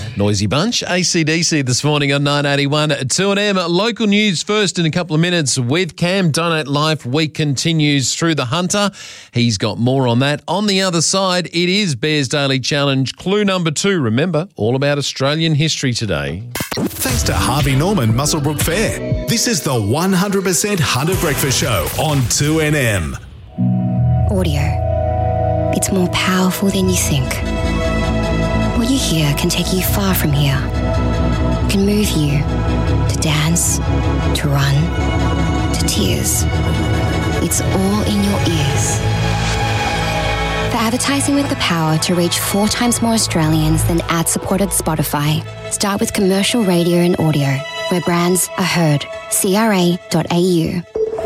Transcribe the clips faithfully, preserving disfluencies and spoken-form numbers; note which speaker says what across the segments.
Speaker 1: Noisy bunch. A C D C this morning on nine eighty-one two N M. Local news first in a couple of minutes with Cam. Donate Life Week continues through the Hunter. He's got more on that. On the other side, it is Bears Daily Challenge. Clue number two. Remember, all about Australian history today.
Speaker 2: Thanks to Harvey Norman Muswellbrook Fair. This is the one hundred percent Hunter Breakfast Show on two N M.
Speaker 3: Audio. It's more powerful than you think. What you hear can take you far from here. It can move you to dance, to run, to tears. It's all in your ears. For advertising with the power to reach four times more Australians than ad-supported Spotify, start with commercial radio and audio, where brands are heard. C R A dot A U.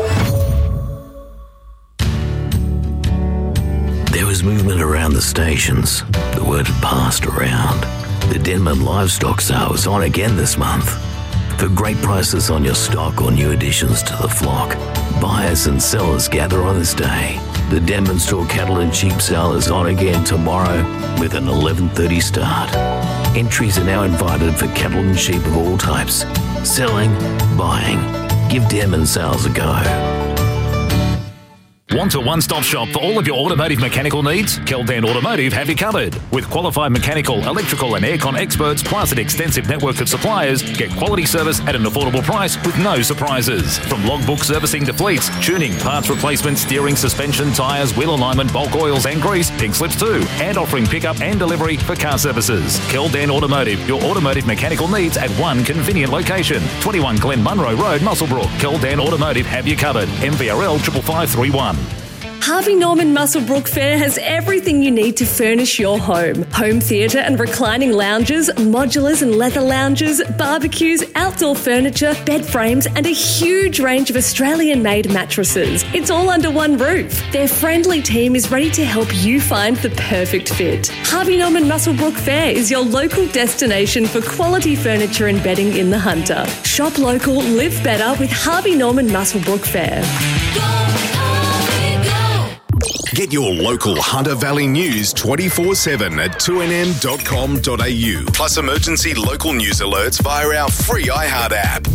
Speaker 4: There was movement around the stations. The word had passed around. The Denman Livestock Sale is on again this month. For great prices on your stock or new additions to the flock, buyers and sellers gather on this day. The Denman Store Cattle and Sheep Sale is on again tomorrow with an eleven thirty start. Entries are now invited for cattle and sheep of all types. Selling, buying. Give Denman Sales a go.
Speaker 5: Want a one-stop shop for all of your automotive mechanical needs? Keldan Automotive have you covered. With qualified mechanical, electrical and aircon experts plus an extensive network of suppliers, get quality service at an affordable price with no surprises. From logbook servicing to fleets, tuning, parts replacement, steering, suspension, tyres, wheel alignment, bulk oils and grease, pink slips too, and offering pickup and delivery for car services. Keldan Automotive, your automotive mechanical needs at one convenient location. twenty-one Glen Munro Road, Muswellbrook. Keldan Automotive have you covered. M V R L five five three one.
Speaker 6: Harvey Norman Muswellbrook Fair has everything you need to furnish your home. Home theatre and reclining lounges, modulars and leather lounges, barbecues, outdoor furniture, bed frames and a huge range of Australian-made mattresses. It's all under one roof. Their friendly team is ready to help you find the perfect fit. Harvey Norman Muswellbrook Fair is your local destination for quality furniture and bedding in the Hunter. Shop local, live better with Harvey Norman Muswellbrook Fair.
Speaker 2: Get your local Hunter Valley news twenty-four seven at two n m dot com dot a u. Plus emergency local news alerts via our free iHeart app.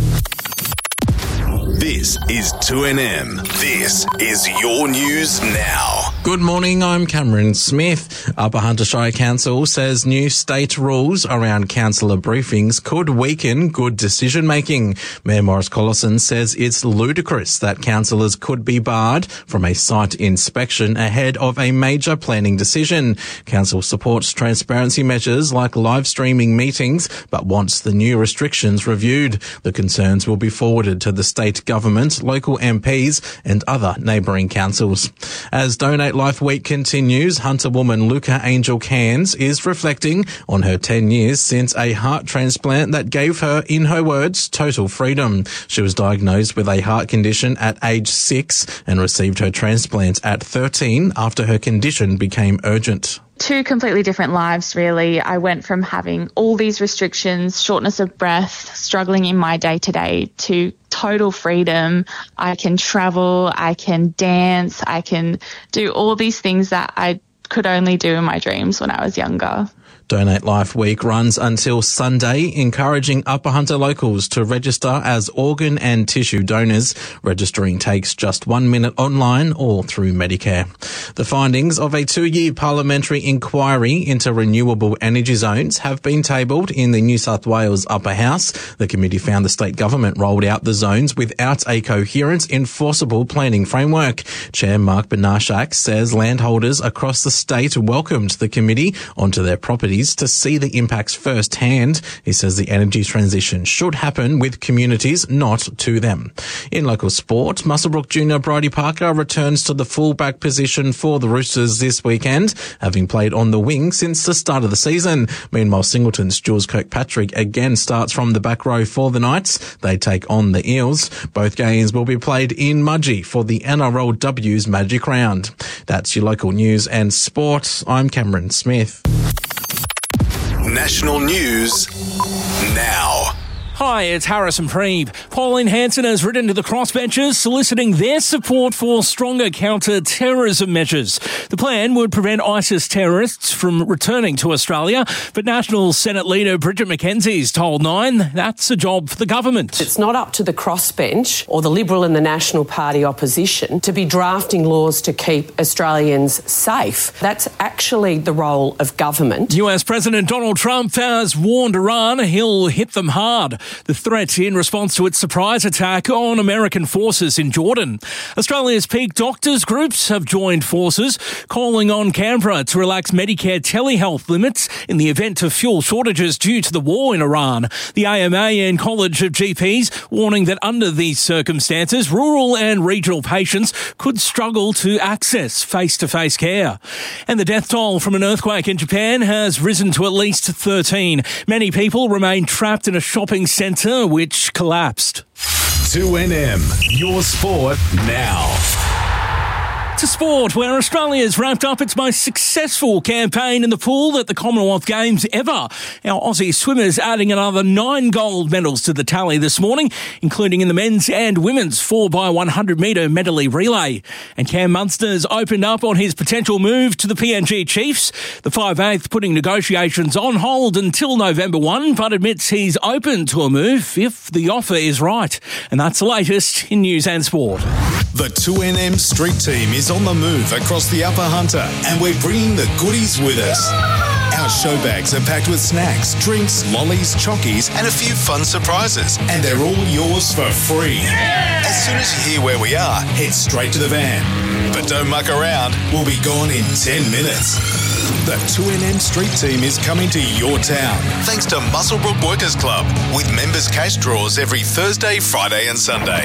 Speaker 2: This is two N M. This is your news now.
Speaker 7: Good morning, I'm Cameron Smith. Upper Hunter Shire Council says new state rules around councillor briefings could weaken good decision making. Mayor Morris Collison says it's ludicrous that councillors could be barred from a site inspection ahead of a major planning decision. Council supports transparency measures like live streaming meetings, but wants the new restrictions reviewed. The concerns will be forwarded to the state government, local M Ps and other neighbouring councils. As Donate Life Week continues, Hunter woman Luca Angel Cairns is reflecting on her ten years since a heart transplant that gave her, in her words, total freedom. She was diagnosed with a heart condition at age six and received her transplant at thirteen after her condition became urgent.
Speaker 8: Two completely different lives, really. I went from having all these restrictions, shortness of breath, struggling in my day-to-day, to total freedom. I can travel, I can dance, I can do all these things that I could only do in my dreams when I was younger.
Speaker 7: Donate Life Week runs until Sunday, encouraging Upper Hunter locals to register as organ and tissue donors. Registering takes just one minute online or through Medicare. The findings of a two-year parliamentary inquiry into renewable energy zones have been tabled in the New South Wales Upper House. The committee found the state government rolled out the zones without a coherent, enforceable planning framework. Chair Mark Benarshak says landholders across the state welcomed the committee onto their properties to see the impacts firsthand. He says the energy transition should happen with communities, not to them. In local sport, Muswellbrook junior Bridie Parker returns to the fullback position for the Roosters this weekend, having played on the wing since the start of the season. Meanwhile, Singleton's Jules Kirkpatrick again starts from the back row for the Knights. They take on the Eels. Both games will be played in Mudgee for the N R L W's Magic Round. That's your local news and sport. I'm Cameron Smith.
Speaker 2: National news now.
Speaker 9: Hi, it's Harrison Preeb. Pauline Hanson has written to the crossbenchers soliciting their support for stronger counter-terrorism measures. The plan would prevent ISIS terrorists from returning to Australia, but National Senate leader Bridget McKenzie's told Nine that's a job for the government.
Speaker 10: It's not up to the crossbench or the Liberal and the National Party opposition to be drafting laws to keep Australians safe. That's actually the role of government.
Speaker 9: U S President Donald Trump has warned Iran he'll hit them hard. The threat in response to its surprise attack on American forces in Jordan. Australia's peak doctors groups have joined forces, calling on Canberra to relax Medicare telehealth limits in the event of fuel shortages due to the war in Iran. The A M A and College of G Ps warning that under these circumstances, rural and regional patients could struggle to access face-to-face care. And the death toll from an earthquake in Japan has risen to at least thirteen. Many people remain trapped in a shopping centre which collapsed.
Speaker 2: two N M, your sport now.
Speaker 9: To sport, where Australia's wrapped up its most successful campaign in the pool at the Commonwealth Games ever. Our Aussie swimmers adding another nine gold medals to the tally this morning, including in the men's and women's four by one hundred metre medley relay. And Cam Munster's opened up on his potential move to the P N G Chiefs. The five eighth putting negotiations on hold until November first, but admits he's open to a move if the offer is right. And that's the latest in news and sport.
Speaker 2: The two N M Street Team is on the move across the Upper Hunter, and we're bringing the goodies with us. Our show bags are packed with snacks, drinks, lollies, chockies, and a few fun surprises, and they're all yours for free. Yeah! As soon as you hear where we are, head straight to the van. But don't muck around, we'll be gone in ten minutes. The two N M Street Team is coming to your town, thanks to Muswellbrook Workers Club, with members' cash draws every Thursday, Friday and Sunday.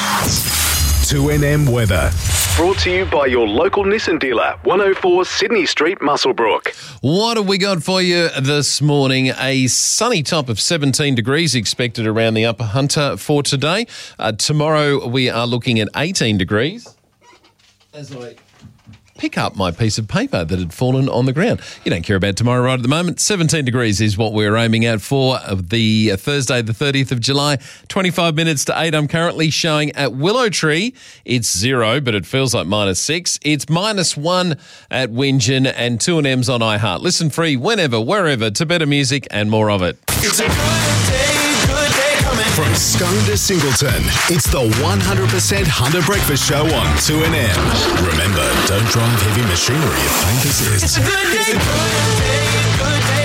Speaker 2: two N M weather. Brought to you by your local Nissan dealer, one oh four Sydney Street, Muswellbrook.
Speaker 1: What have we got for you this morning? A sunny top of seventeen degrees expected around the Upper Hunter for today. Uh, tomorrow we are looking at eighteen degrees. As I pick up my piece of paper that had fallen on the ground. You don't care about tomorrow right at the moment. seventeen degrees is what we're aiming at for the Thursday, the thirtieth of July. twenty-five minutes to eight. I'm currently showing at Willow Tree. It's zero, but it feels like minus six. It's minus one at Wingen, and two N M's on iHeart. Listen free whenever, wherever, to better music and more of it.
Speaker 2: It's a good day, good day coming. From Scone to Singleton, it's the one hundred percent Hunter Breakfast Show on two N M. Remember, don't drive heavy machinery if pain persists.
Speaker 11: It's a good day, good day, good day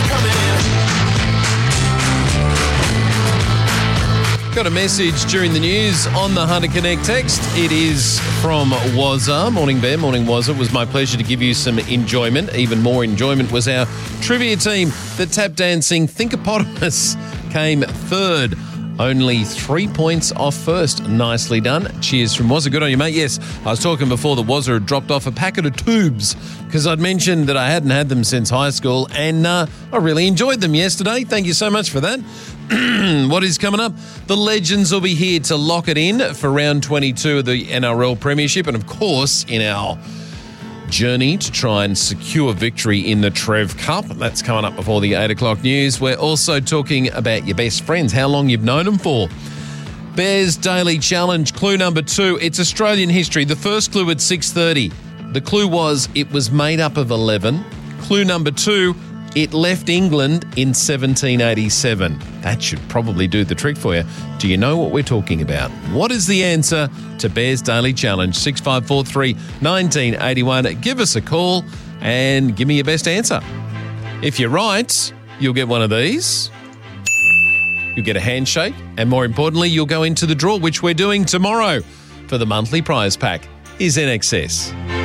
Speaker 11: coming.
Speaker 1: Got a message during the news on the Hunter Connect text. It is from Wazza. Morning Bear, morning Wazza. It was my pleasure to give you some enjoyment. Even more enjoyment was our trivia team. The tap dancing Thinkopotamus came third. Only three points off first. Nicely done. Cheers from Wazza. Good on you, mate. Yes, I was talking before that Wazza had dropped off a packet of tubes because I'd mentioned that I hadn't had them since high school, and uh, I really enjoyed them yesterday. Thank you so much for that. What is coming up? The Legends will be here to lock it in for round twenty-two of the N R L Premiership, and of course, in our journey to try and secure victory in the Trev Cup. That's coming up before the eight o'clock news. We're also talking about your best friends, how long you've known them for. Bears Daily Challenge, clue number two. It's Australian history. The first clue at six thirty. The clue was it was made up of eleven. Clue number two, it left England in seventeen eighty-seven. That should probably do the trick for you. Do you know what we're talking about? What is the answer to Bears Daily Challenge? six five four three, one nine eight one. Give us a call and give me your best answer. If you're right, you'll get one of these. You'll get a handshake. And more importantly, you'll go into the draw, which we're doing tomorrow for the monthly prize pack. Is N X S.